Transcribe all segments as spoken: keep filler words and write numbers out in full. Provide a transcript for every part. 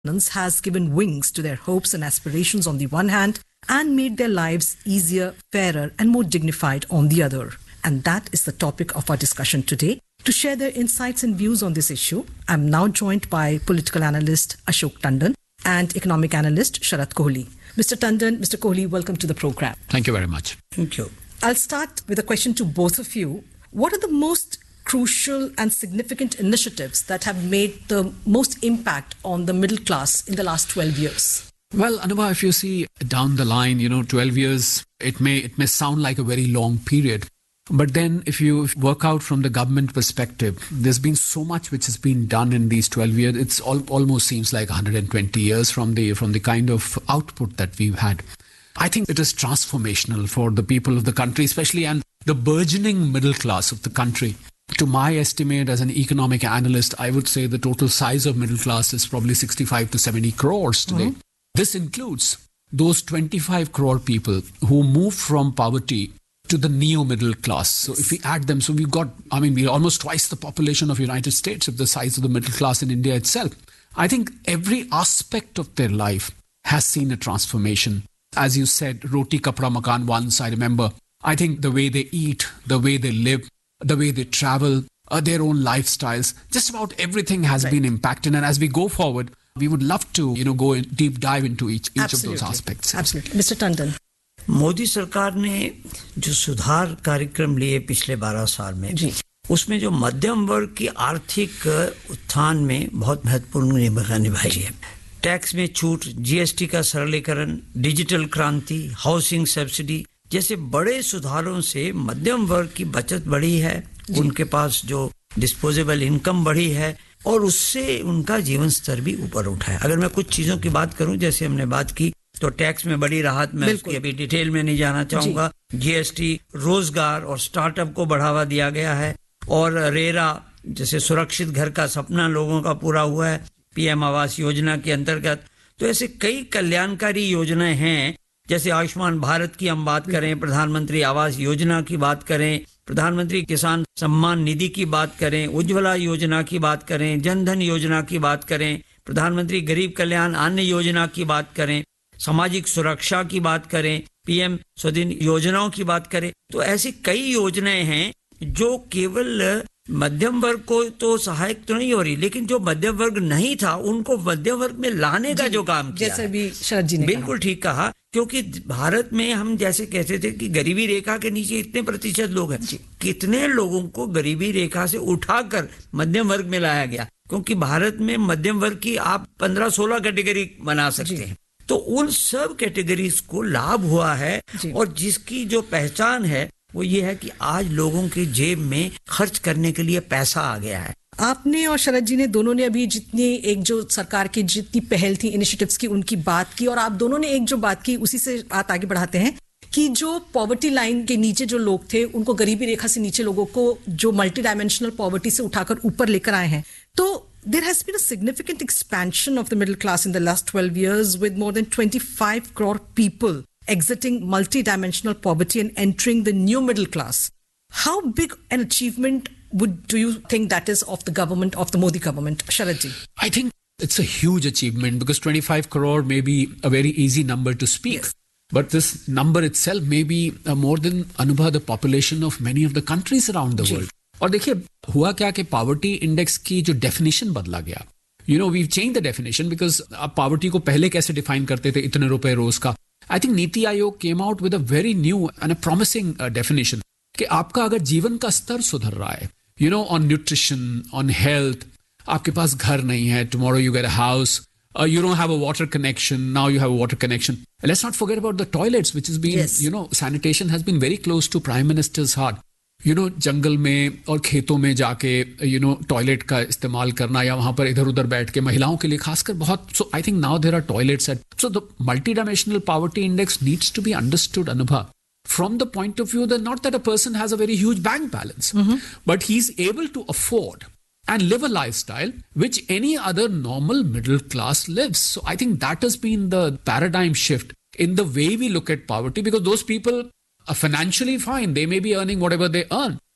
has given wings to their hopes and aspirations on the one hand and made their lives easier, fairer and more dignified on the other. And that is the topic of our discussion today. To share their insights and views on this issue, I'm now joined by political analyst Ashok Tandon and economic analyst Sharat Kohli. Mister Tandon, Mister Kohli, welcome to the program. Thank you very much. Thank you. I'll start with a question to both of you. What are the most crucial and significant initiatives that have made the most impact on the middle class in the last twelve years? Well, Anubha, if you see down the line, you know, twelve years, it may it may sound like a very long period. But then if you work out from the government perspective, there's been so much which has been done in these twelve years. It's all, almost seems like one hundred twenty years from the from the kind of output that we've had. I think it is transformational for the people of the country, especially and the burgeoning middle class of the country. To my estimate as an economic analyst, I would say the total size of middle class is probably sixty-five to seventy crores today. Mm-hmm. This includes those twenty-five crore people who moved from poverty to the neo-middle class. So if we add them, so we've got, I mean, we're almost twice the population of United States of the size of the middle class in India itself. I think every aspect of their life has seen a transformation. As you said, roti, kapda, makan once, I remember. I think the way they eat, the way they live, the way they travel, uh, their own lifestyles, just about everything has right. been impacted. And as we go forward, we would love to, you know, go in deep dive into each, each of those aspects. Absolutely. Mister Tandon. Modi सरकार ने जो सुधार कार्यक्रम लिए पिछले बारह साल में उसमें जो मध्यम वर्ग की आर्थिक उत्थान में बहुत महत्वपूर्ण भूमिका निभाई है। टैक्स में छूट, जीएसटी का सरलीकरण, डिजिटल क्रांति, हाउसिंग सब्सिडी जैसे बड़े सुधारों से मध्यम वर्ग की बचत बढ़ी है, उनके पास जो डिस्पोजेबल इनकम बढ़ी है और उससे उनका जीवन स्तर भी ऊपर उठा है। अगर मैं कुछ चीजों की बात करूं, जैसे हमने बात की तो टैक्स में बड़ी राहत, मैं उसकी अभी डिटेल में नहीं जाना चाहूंगा। जीएसटी, रोजगार और स्टार्टअप को बढ़ावा दिया गया है और रेरा जैसे सुरक्षित घर का सपना लोगों का पूरा हुआ है पीएम आवास योजना के अंतर्गत। तो ऐसे कई कल्याणकारी योजनाएं हैं, जैसे आयुष्मान भारत की हम बात करें, प्रधानमंत्री आवास योजना की बात करें, प्रधानमंत्री किसान सम्मान निधि की बात करें, उज्ज्वला योजना की बात करें, जनधन योजना की बात करें, प्रधानमंत्री गरीब कल्याण अन्न योजना की बात करें, सामाजिक सुरक्षा की बात करें, पीएम स्वनिधि योजनाओं की बात करें, तो ऐसी कई योजनाएं हैं जो केवल मध्यम वर्ग को तो सहायक तो नहीं हो रही, लेकिन जो मध्यम वर्ग नहीं था उनको मध्यम वर्ग में लाने का जो काम किया, जैसे भी शरद जी ने बिल्कुल ठीक कहा, क्योंकि भारत में हम जैसे कहते थे कि गरीबी रेखा के नीचे इतने प्रतिशत लोग हैं, कितने लोगों को गरीबी रेखा से उठाकर मध्यम वर्ग में लाया गया, क्योंकि भारत में मध्यम वर्ग की आप पंद्रह सोलह कैटेगरी बना सकते हैं। तो उन सब कैटेगरीज को लाभ हुआ है और जिसकी जो पहचान है वो ये है कि आज लोगों की जेब में खर्च करने के लिए पैसा आ गया है। आपने और शरद जी ने दोनों ने अभी जितनी एक जो सरकार की जितनी पहल थी इनिशिएटिव्स की उनकी बात की, और आप दोनों ने एक जो बात की उसी से बात आगे बढ़ाते हैं कि जो पॉवर्टी लाइन के नीचे जो लोग थे उनको गरीबी रेखा से नीचे लोगों को जो मल्टी डायमेंशनल पॉवर्टी से उठाकर ऊपर लेकर आए हैं। तो there has been a significant expansion of the middle class in the last twelve years, with more than twenty-five crore people exiting multi-dimensional poverty and entering the new middle class. How big an achievement would do you think that is of the government, of the Modi government? Sharad ji. I think it's a huge achievement because twenty-five crore may be a very easy number to speak. Yes. But this number itself may be uh, more than, Anubha, the population of many of the countries around the world. और देखिए हुआ क्या कि poverty index की जो definition बदला गया, you know we change the definition because आप पावर्टी को पहले कैसे डिफाइन करते थे, इतने रुपए रोज का। I think NITI Aayog came out with a very new and a promising definition कि आपका अगर जीवन का स्तर सुधर रहा है, you know on nutrition, on health, आपके पास घर नहीं है, tomorrow you get a house, you don't have a water connection, now you have a water connection. And let's not forget about the toilets, which has been, yes. you know, sanitation has been very close to Prime Minister's heart. You know, जंगल में और खेतों में जाके, you know, toilet का इस्तेमाल करना या वहाँ पर इधर उधर बैठ के महिलाओं के लिए खासकर बहुत, so I think now there are toilets at, so the multidimensional poverty index needs to be understood, Anubha, from the point of view that not that a person has a very huge bank balance, mm-hmm. but he's able to afford and live a lifestyle which any other normal middle class lives. So I think that has been the paradigm shift in the way we look at poverty, because those people are financially fine. They may be earning whatever they earn,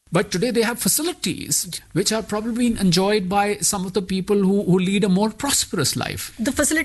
But today they have facilities which are probably being enjoyed by some of the people who, who lead a more prosperous life. The facility